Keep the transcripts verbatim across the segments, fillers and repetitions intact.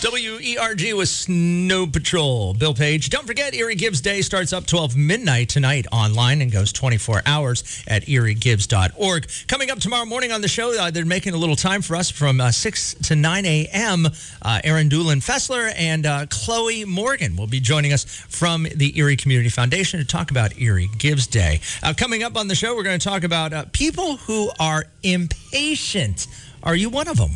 W E R G with Snow Patrol. Bill Page. Don't forget, Erie Gibbs Day starts up twelve midnight tonight online and goes twenty-four hours at erie gibbs dot org. Coming up tomorrow morning on the show, uh, they're making a little time for us from uh, six to nine a.m. Uh, Aaron Doolin-Fessler and uh, Chloe Morgan will be joining us from the Erie Community Foundation to talk about Erie Gibbs Day. Uh, coming up on the show, we're going to talk about uh, people who are impatient. Are you one of them?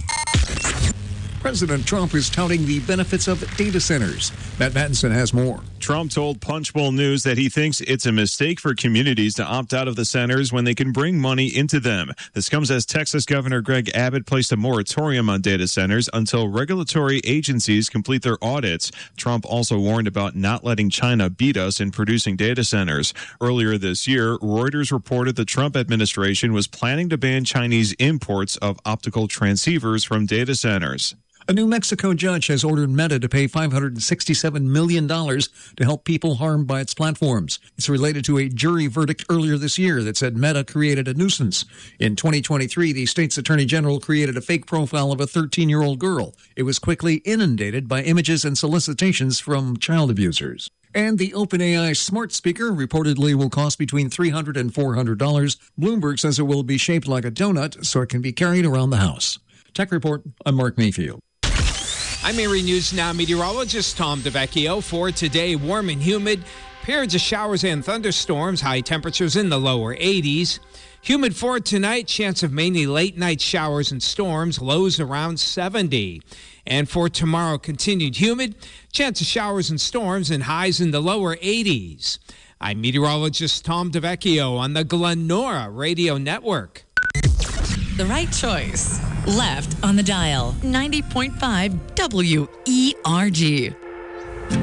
President Trump is touting the benefits of data centers. Matt Mattinson has more. Trump told Punchbowl News that he thinks it's a mistake for communities to opt out of the centers when they can bring money into them. This comes as Texas Governor Greg Abbott placed a moratorium on data centers until regulatory agencies complete their audits. Trump also warned about not letting China beat us in producing data centers. Earlier this year, Reuters reported the Trump administration was planning to ban Chinese imports of optical transceivers from data centers. A New Mexico judge has ordered Meta to pay five hundred sixty-seven million dollars to help people harmed by its platforms. It's related to a jury verdict earlier this year that said Meta created a nuisance. In twenty twenty-three, the state's attorney general created a fake profile of a thirteen-year-old girl. It was quickly inundated by images and solicitations from child abusers. And the OpenAI smart speaker reportedly will cost between three hundred dollars and four hundred dollars. Bloomberg says it will be shaped like a donut so it can be carried around the house. Tech Report, I'm Mark Mayfield. I'm Erie News Now meteorologist Tom DeVecchio. For today, warm and humid, periods of showers and thunderstorms, high temperatures in the lower eighties. Humid for tonight, chance of mainly late night showers and storms, lows around seventy. And for tomorrow, continued humid, chance of showers and storms and highs in the lower eighties. I'm meteorologist Tom DeVecchio on the Glenora Radio Network. The right choice. Left on the dial. ninety point five W E R G.